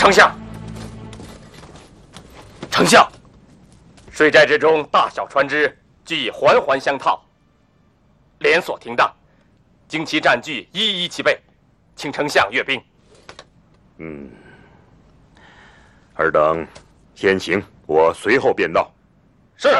丞相，丞相，水寨之中大小船只俱已环环相套，连锁停当，旌旗战具一一齐备，请丞相阅兵。 尔等先行，我随后便到。